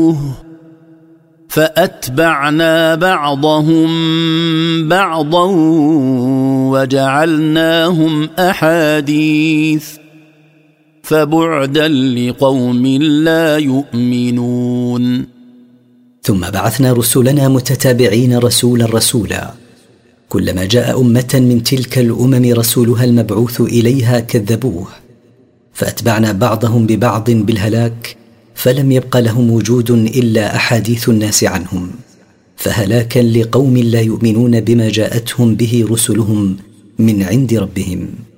فأتبعنا بعضهم بعضا وجعلناهم أحاديث فبعدا لقوم لا يؤمنون. ثم بعثنا رسلنا متتابعين رسولا كلما جاء أمة من تلك الأمم رسولها المبعوث إليها كذبوه، فأتبعنا بعضهم ببعض بالهلاك، فلم يبق لهم وجود إلا أحاديث الناس عنهم، فهلاكا لقوم لا يؤمنون بما جاءتهم به رسلهم من عند ربهم.